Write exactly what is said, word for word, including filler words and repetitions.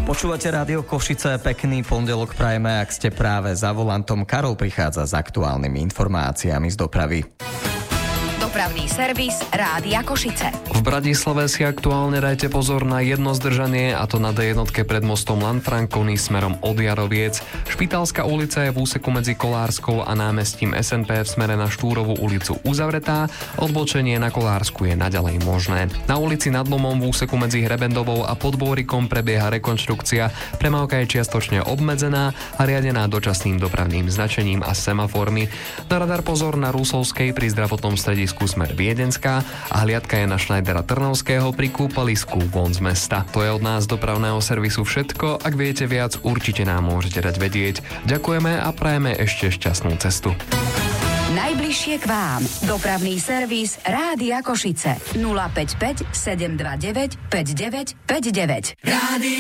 Počúvate Rádio Košice, pekný pondelok prajeme, ak ste práve za volantom. Karol prichádza s aktuálnymi informáciami z dopravy. Dopravný servis Rádia Košice. V Bratislave si aktuálne dajte pozor na jedno zdržanie, a to na dé jednotke pred mostom Lanfranconi smerom od Jaroviec. Špitálska ulica je v úseku medzi Kolárskou a námestím es en pé v smere na Štúrovú ulicu uzavretá, odbočenie na Kolársku je naďalej možné. Na ulici Nad Lomom v úseku medzi Hrebendovou a Podbôrikom prebieha rekonštrukcia, premávka je čiastočne obmedzená a riadená dočasným dopravným značením a semaformi. Na radar pozor na Rusovskej pri zdravotnom stredisku smer Viedenská a hliadka je na Schneidera Trnovského pri kúpalisku von z mesta. To je od nás dopravného servisu všetko. Ak viete viac, určite nám môžete dať vedieť. Ďakujeme a prajeme ešte šťastnú cestu. Najbližšie k vám. Dopravný servis Rádia Košice. nula päť päť sedem dva deväť päť deväť päť deväť. Rádio